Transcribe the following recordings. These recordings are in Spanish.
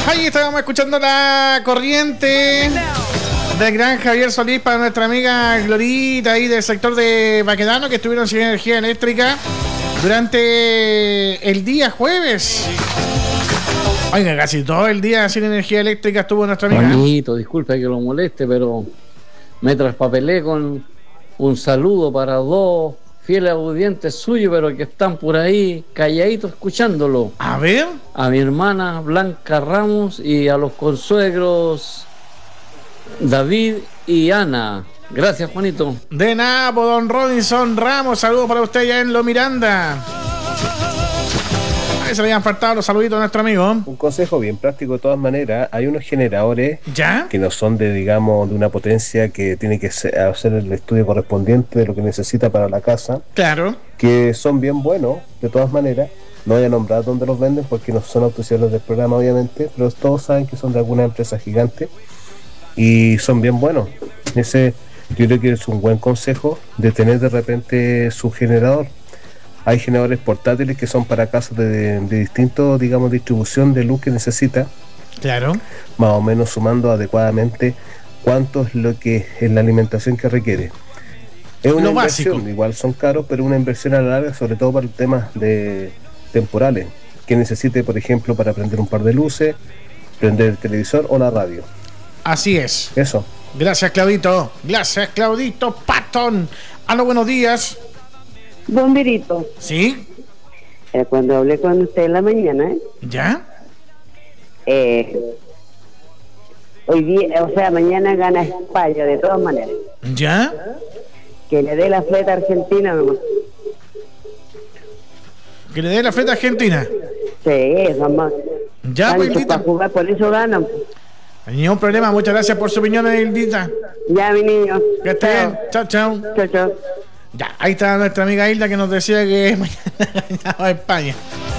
Ahí estábamos escuchando La Corriente del gran Javier Solís para nuestra amiga Glorita ahí del sector de Baquedano, que estuvieron sin energía eléctrica durante el día jueves. Oiga, casi todo el día sin energía eléctrica estuvo nuestra amiga. Juanito, disculpe que lo moleste, pero me traspapelé con un saludo para dos fieles audientes suyos, pero que están por ahí calladitos escuchándolo. A ver. A mi hermana Blanca Ramos y a los consuegros David y Ana. Gracias, Juanito. De nada, por don Robinson Ramos. Saludos para usted ya en Lo Miranda. Ahí se le habían faltado los saluditos a nuestro amigo. Un consejo bien práctico de todas maneras. Hay unos generadores ¿ya? Que no son de, digamos, de una potencia que tiene que hacer el estudio correspondiente de lo que necesita para la casa. Claro. Que son bien buenos, de todas maneras. No voy a nombrar dónde los venden porque no son auspiciadores del programa, obviamente, pero todos saben que son de alguna empresa gigante y son bien buenos. Ese yo creo que es un buen consejo de tener de repente su generador. Hay generadores portátiles que son para casas de distintos, digamos, distribución de luz que necesita. Claro. Más o menos sumando adecuadamente cuánto es lo que es la alimentación que requiere. Es una inversión, básico. Igual son caros, pero una inversión a la larga, sobre todo para temas de temporales, que necesite, por ejemplo, para prender un par de luces, prender el televisor o la radio. Así es. Eso. Gracias, Claudito. Gracias, Claudito Patton. Aló, buenos días. Bomberito. ¿Sí? Cuando hablé con usted en la mañana, ¿ya? Hoy día, o sea, mañana gana España, de todas maneras. ¿Ya? Que le dé la fleta argentina nomás. ¿Que le dé la fleta argentina? Sí, vamos. Ya, pues, para jugar, por eso ganan. Ningún problema, muchas gracias por su opinión, Hildita. Ya, mi niño. Que esté bien. Chao, chao. Chao, chao. Ya, ahí está nuestra amiga Hilda que nos decía que mañana ganaba España.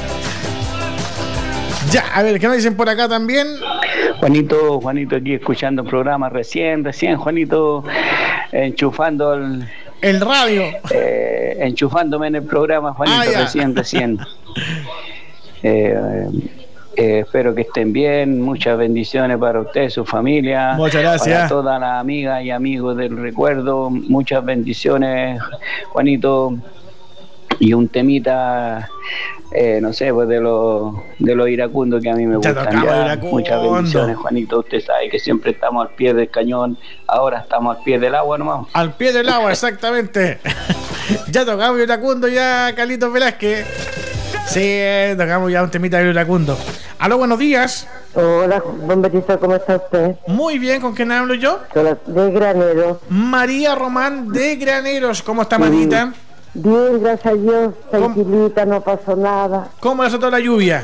Ya, a ver, ¿qué nos dicen por acá también? Juanito aquí escuchando el programa recién, Juanito, enchufando el radio. Enchufándome en el programa, Juanito, recién. Espero que estén bien, muchas bendiciones para usted, su familia. Muchas gracias. Para todas las amigas y amigos del recuerdo, muchas bendiciones, Juanito. Y un temita, no sé, pues de los iracundos que a mí me gustan. Muchas bendiciones, Juanito. Usted sabe que siempre estamos al pie del cañón, ahora estamos al pie del agua nomás. Al pie del agua, exactamente. Ya tocamos iracundo ya, Carlitos Velázquez. Sí, tocamos ya un temita de iracundo. Aló, buenos días. Hola, Bomberito, ¿cómo está usted? Muy bien, ¿con quién hablo yo? De Graneros. María Román de Graneros, ¿cómo está, Marita? Bien, gracias a Dios, tranquilita, no pasó nada. ¿Cómo azotó la lluvia?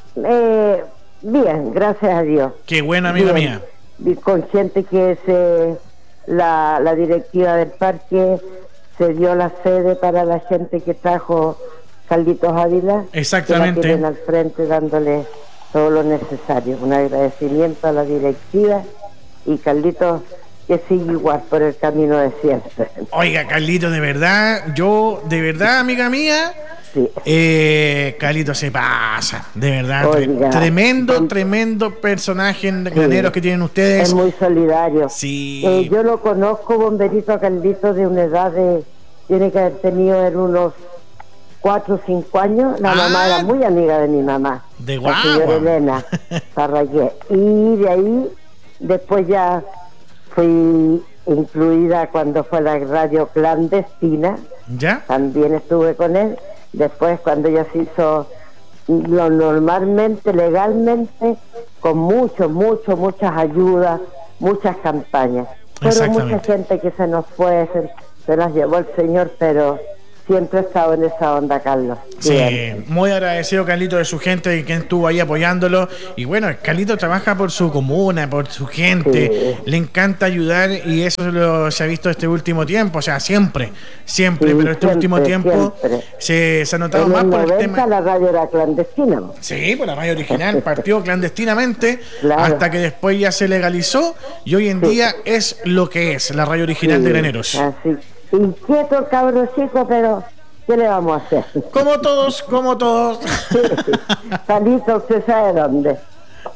Bien, gracias a Dios. Qué buena, amiga mía. Consciente que la directiva del parque se dio la sede para la gente que trajo Carlitos Ávila. Exactamente. Que la tienen al frente dándole todo lo necesario. Un agradecimiento a la directiva y Carlitos que sigue igual por el camino de siempre. Oiga, Carlitos, de verdad, amiga mía, sí. Carlitos se pasa, de verdad. Oiga, tremendo personaje en Graneros que tienen ustedes. Es muy solidario. Sí. Yo lo conozco, Bomberito, a Carlitos de una edad tiene que haber tenido en unos 4 o 5 años. La mamá era muy amiga de mi mamá. De guagua. La señora Elena Parragué. Y de ahí, después ya fui incluida cuando fue la radio clandestina. ¿Ya? También estuve con él. Después, cuando ya se hizo lo normalmente, legalmente, con muchas ayudas, muchas campañas. Fueron mucha gente que se nos fue, se las llevó el Señor, pero siempre he estado en esa onda, Carlos. Sí, bien. Muy agradecido, Carlito, de su gente y que estuvo ahí apoyándolo. Y bueno, Carlito trabaja por su comuna, por su gente. Sí. Le encanta ayudar y eso se ha visto este último tiempo. O sea, siempre. Sí, pero este último tiempo se ha notado más por el tema. La radio era clandestina. Sí, pues la radio original partió clandestinamente hasta que después ya se legalizó y hoy en día es lo que es la radio original de Graneros. Así. Inquieto el cabro chico, pero ¿qué le vamos a hacer? Como todos. Salito, ¿usted sabe dónde?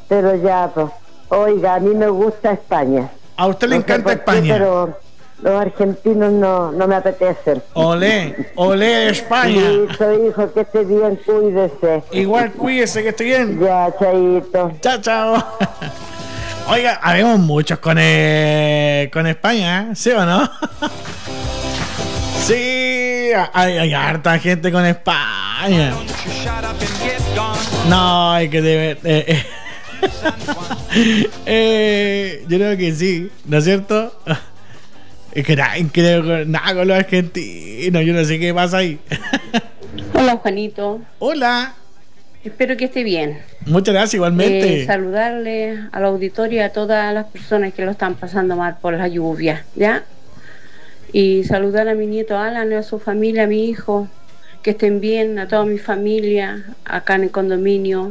Pero ya, pues, oiga, a mí me gusta España. A usted le encanta España. Pero los argentinos no me apetecen. Olé, olé de España. Hijo, que esté bien, cuídese. Igual cuídese, que esté bien. Ya, chaito. Chao, chao. Oiga, habemos muchos con España, ¿sí o no? Sí, hay harta gente con España. No, hay que deber. Yo creo que sí, ¿no es cierto? Es que nada con los argentinos, yo no sé qué pasa ahí. Hola, Juanito. Hola. Espero que esté bien. Muchas gracias, igualmente. Saludarle al auditorio y a todas las personas que lo están pasando mal por la lluvia, ¿ya? Y saludar a mi nieto Alan, a su familia, a mi hijo, que estén bien, a toda mi familia, acá en el condominio,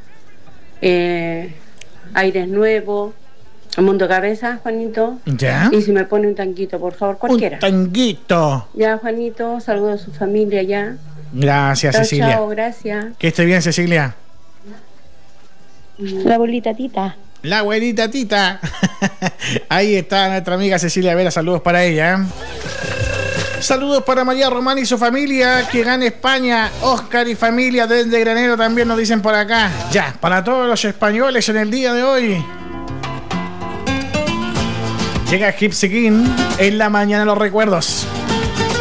Aires Nuevo, el Mundo Cabeza, Juanito. ¿Ya? Y si me pone un tanguito, por favor, cualquiera. Un tanguito. Ya, Juanito, saludo a su familia ya. Gracias, Chao, Cecilia. chao, gracias. Que esté bien, Cecilia. La abuelita Tita. La abuelita Tita. Ahí está nuestra amiga Cecilia Vera, saludos para ella. Saludos para María Román y su familia, que gane España. Oscar y familia desde Granero también nos dicen por acá. Ya, para todos los españoles en el día de hoy. Llega Gypsy King en la mañana los recuerdos.